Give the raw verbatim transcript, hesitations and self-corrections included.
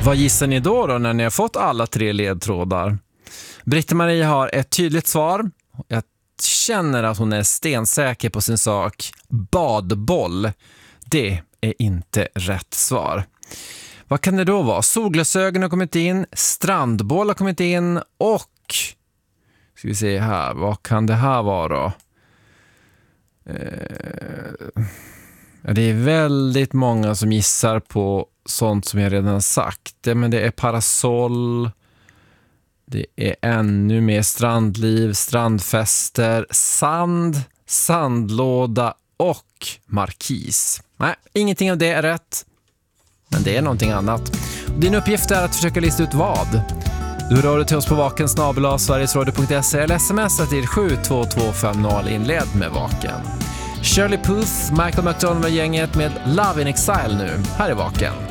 Vad gissar ni då, då när ni har fått alla tre ledtrådar? Britt-Marie har ett tydligt svar. Jag känner att hon är stensäker på sin sak. Badboll. Det är inte rätt svar. Vad kan det då vara? Solglasögon har kommit in, strandboll har kommit in och... Ska vi se här, vad kan det här vara då? Eh, ja, det är väldigt många som gissar på sånt som jag redan har sagt. Det, men det är parasoll, det är ännu mer strandliv, strandfester, sand, sandlåda och markis. Nej, ingenting av det är rätt. Men det är någonting annat. Din uppgift är att försöka lista ut vad. Du rör dig till oss på vaken snabel-a sverigesradio punkt se eller smsa till sju två två fem noll inled med vaken. Shirley Puth, Michael McDonald och gänget med Love in Exile nu. Här är Vaken.